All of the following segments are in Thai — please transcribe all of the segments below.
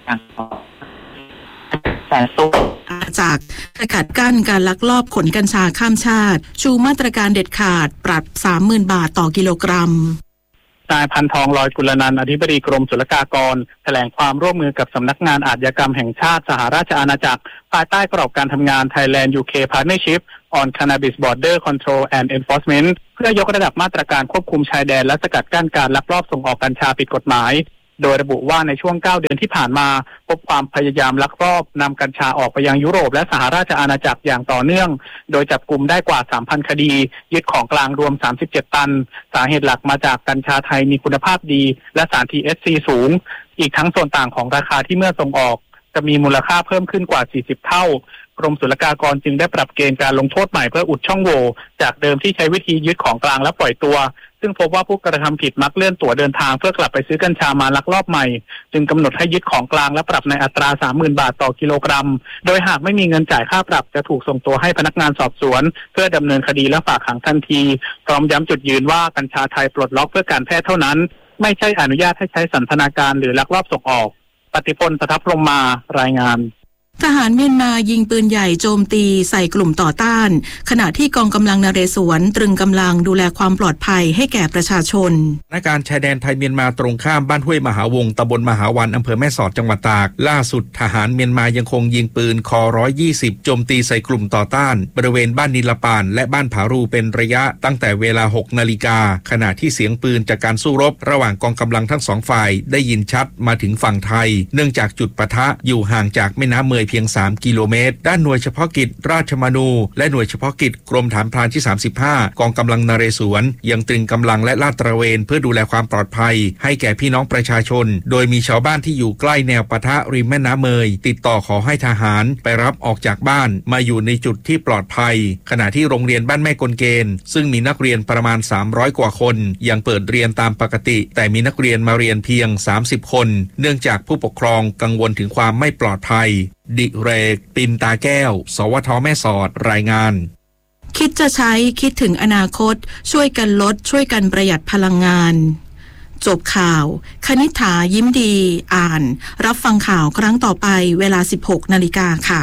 จากสกัดกั้นการลักลอบขนกัญชาข้ามชาติชูมาตรการเด็ดขาดปรับ 30,000 บาทต่อกิโลกรัมนายพันทองลอยกุลนันท์อธิบดีกรมศุลกากรแถลงความร่วมมือกับสำนักงานอาชญากรรมแห่งชาติสหราชอาณาจักรภายใต้กรอบการทำงาน Thailand UK Partnership on Cannabis Border Control and Enforcement เพื่อยกระดับมาตรการควบคุมชายแดนและสกัดกั้นการลักลอบส่งออกกัญชาผิดกฎหมายโดยระบุว่าในช่วง9 เดือนที่ผ่านมาพบความพยายามลักลอบนำกัญชาออกไปยังยุโรปและสหราชอาณาจักรอย่างต่อเนื่องโดยจับกุมได้กว่า 3,000 คดียึดของกลางรวม37 ตันสาเหตุหลักมาจากกัญชาไทยมีคุณภาพดีและสาร THC สูงอีกทั้งส่วนต่างของราคาที่เมื่อส่งออกจะมีมูลค่าเพิ่มขึ้นกว่า40 เท่ากรมศุลกากรจึงได้ปรับเกณฑ์การลงโทษใหม่เพื่ออุดช่องโหว่จากเดิมที่ใช้วิธียึดของกลางและปล่อยตัวซึ่งพบว่าผู้กระทำผิดมักเลื่อนตั๋วเดินทางเพื่อกลับไปซื้อกัญชามาลักลอบใหม่จึงกำหนดให้ยึดของกลางและปรับในอัตรา 30,000 บาทต่อกิโลกรัมโดยหากไม่มีเงินจ่ายค่าปรับจะถูกส่งตัวให้พนักงานสอบสวนเพื่อดำเนินคดีและฝากขังทันทีพร้อมย้ำจุดยืนว่ากัญชาไทยปลดล็อกเพื่อการแพทย์เท่านั้นไม่ใช่อนุญาตให้ใช้สันทนาการหรือลักลอบส่งออกปฏิพล ประทับพรหมารายงานทหารเมียนมายิงปืนใหญ่โจมตีใส่กลุ่มต่อต้านขณะที่กองกำลังนเรศวรตรึงกำลังดูแลความปลอดภัยให้แก่ประชาชนสถานการณ์ชายแดนไทยเมียนมาตรงข้ามบ้านห้วยมหาวงศ์ตำบลมหาวันอำเภอแม่สอดจังหวัดตากล่าสุดทหารเมียนมายังคงยิงปืนค120โจมตีใส่กลุ่มต่อต้านบริเวณบ้านนิลปานและบ้านผารูเป็นระยะตั้งแต่เวลา 6 นาฬิกาขณะที่เสียงปืนจากการสู้รบระหว่างกองกำลังทั้งสองฝ่ายได้ยินชัดมาถึงฝั่งไทยเนื่องจากจุดปะทะอยู่ห่างจากแม่น้ำเมยเพียง3 กิโลเมตรด้านหน่วยเฉพาะกิจราชมนูและหน่วยเฉพาะกิจกรมฐานพรานที่35กองกำลังนเรศวรยังตรึงกำลังและลาดตระเวนเพื่อดูแลความปลอดภัยให้แก่พี่น้องประชาชนโดยมีชาวบ้านที่อยู่ใกล้แนวปะทะริมแม่น้ำเมยติดต่อขอให้ทหารไปรับออกจากบ้านมาอยู่ในจุดที่ปลอดภัยขณะที่โรงเรียนบ้านแม่กลเกณฑ์ซึ่งมีนักเรียนประมาณ300 กว่าคนยังเปิดเรียนตามปกติแต่มีนักเรียนมาเรียนเพียง30 คนเนื่องจากผู้ปกครองกังวลถึงความไม่ปลอดภัยดิเรกปินตาแก้วสวทแม่สอดรายงานคิดจะใช้คิดถึงอนาคตช่วยกันลดช่วยกันประหยัดพลังงานจบข่าวคณิษฐายิ้มดีอ่านรับฟังข่าวครั้งต่อไปเวลา 16 นาฬิกาค่ะ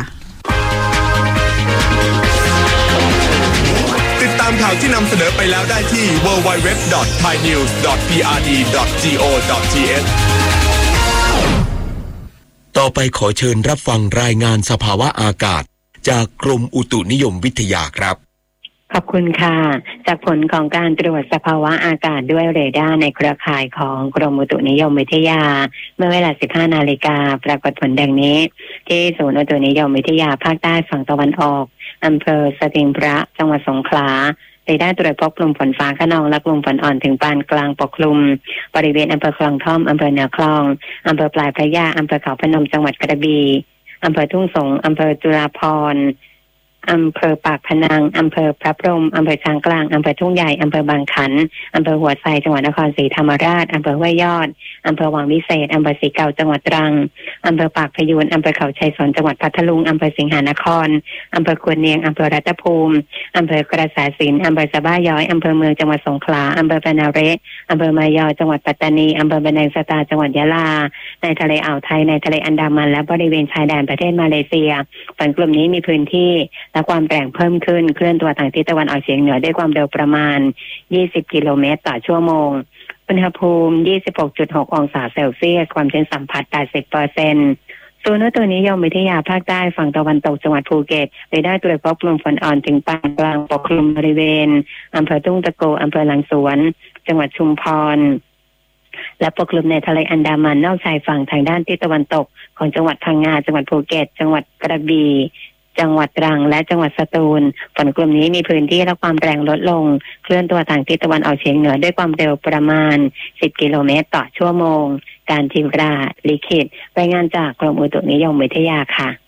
ติดตามข่าวที่นำเสนอไปแล้วได้ที่ www.thainews.prd.go.th ต่อไปขอเชิญรับฟังรายงานสภาวะอากาศจากกรมอุตุนิยมวิทยาครับขอบคุณค่ะจากผลของการตรวจสภาวะอากาศด้วยเรดาร์ในเครือข่ายของกรมอุตุนิยมวิทยาเมื่อเวลา 15 นาฬิกาปรากฏผลดังนี้ที่ศูนย์อุตุนิยมวิทยาภาคใต้ฝั่งตะวันออกอำเภอสติงพระจังหวัดสงขลาเรดาร์ตรวจพบกลุ่มฝนฟ้าคะนองและกลุ่มฝนอ่อนถึงปานกลางปกคลุมบริเวณอำเภอคลองท่อมอำเภอเหนือคลองอำเภอปลายพระยาอำเภอเขาพนมจังหวัดกระบี่อำเภอทุ่งสงอำเภอจุฬาภรณ์อำเภอปากพนังอำเภอพระพรหมอำเภอช้างกลางอำเภอทุ่งใหญ่อำเภอบางขันอำเภอหัวไซจังหวัดนครศรีธรรมราชอำเภอห้วยยอดอำเภอวังวิเศษอำเภอศรีเก่าจังหวัดตรังอำเภอปากพยูนอำเภอเขาชัยสนจังหวัดพัทลุงอำเภอสิงหานครอำเภอควรเนียงอำเภอรัตภูมิอำเภอกระแสสินอำเภอสะบ้าย้อยอำเภอเมืองจังหวัดสงขลาอำเภอปะนาเระอำเภอมายอจังหวัดปัตตานีอำเภอบันแดงสตาจังหวัดยะลาในทะเลอ่าวไทยในทะเลอันดามันและบริเวณชายแดนประเทศมาเลเซียฝนกลุ่มนี้มีพื้นที่และความแรงเพิ่มขึ้นเคลื่อนตัวทางทิศตะวันออกเฉียงเหนือด้วยความเร็วประมาณ20 กิโลเมตรต่อชั่วโมงอุณหภูมิ 26.6 องศาเซลเซียสความชื้นสัมผัส 80%ศูนย์อุตุนิยมวิทยาภาคใต้ฝั่งตะวันตกจังหวัดภูเก็ตเรดาร์ตรวจพบกลุ่มฝนอ่อนถึงปานกลางปกคลุมบริเวณอำเภอทุ่งตะโกอำเภอหลังสวนจังหวัดชุมพรและปกคลุมในทะเลอันดามันนอกชายฝั่งทางด้านทิศตะวันตกของจังหวัดพังงาจังหวัดภูเก็ตจังหวัดกระบี่จังหวัดตรังและจังหวัดสตูลฝนกลุ่มนี้มีพื้นที่และความแรงลดลงเคลื่อนตัวทางทิศตะวันออกเฉียงเหนือด้วยความเร็วประมาณ10 กิโลเมตรต่อชั่วโมงการทิวราลิขิตรายงานจากกรมอุตุนิยมวิทยาค่ะ